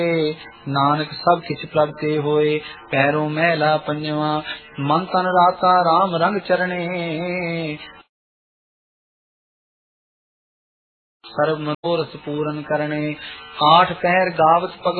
नानक सब किछ प्रभ ते होए, पैरों मैला पंजवा, मन तन राता राम रंग चरणे। सर्व मनोरथ पूरन करने, आठ पहर गावत पग